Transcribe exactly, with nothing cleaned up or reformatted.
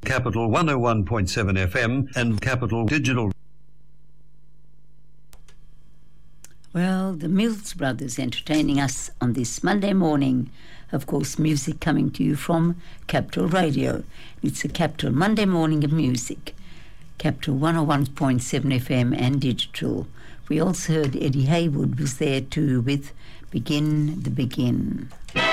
Capital one oh one point seven F M and Capital Digital. Well, the Mills Brothers entertaining us on this Monday morning. Of course, music coming to you from Capital Radio. It's a Capital Monday morning of music. Capital one oh one point seven F M and digital. We also heard Eddie Haywood was there too with Begin the Begin.